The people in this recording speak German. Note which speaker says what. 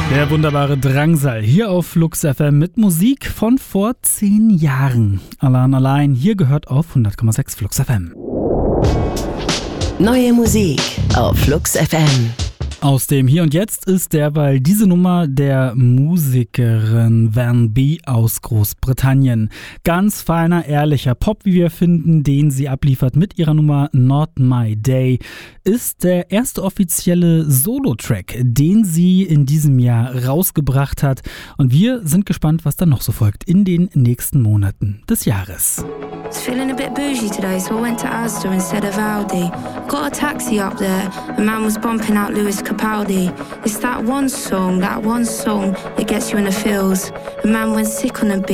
Speaker 1: Der wunderbare Drangsal hier auf Flux FM mit Musik von vor 10 Jahren. Alan allein, hier gehört auf 100,6 Flux FM.
Speaker 2: Neue Musik auf Flux FM.
Speaker 1: Aus dem Hier und Jetzt ist derweil diese Nummer der Musikerin Van B aus Großbritannien. Ganz feiner, ehrlicher Pop, wie wir finden, den sie abliefert mit ihrer Nummer Not My Day, ist der erste offizielle Solo-Track, den sie in diesem Jahr rausgebracht hat. Und wir sind gespannt, was dann noch so folgt in den nächsten Monaten des Jahres.
Speaker 3: I was feeling a bit bougie today, so I went to Asda instead of Aldi. Got a taxi up there, a man was bumping out Lewis Capaldi. It's that one song that gets you in the feels. The man went sick on the beat.